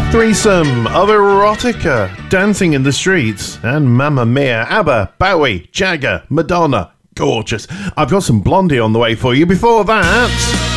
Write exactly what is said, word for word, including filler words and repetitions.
threesome of erotica, dancing in the streets, and Mamma Mia, ABBA, Bowie, Jagger, Madonna. Gorgeous. I've got some Blondie on the way for you. Before that...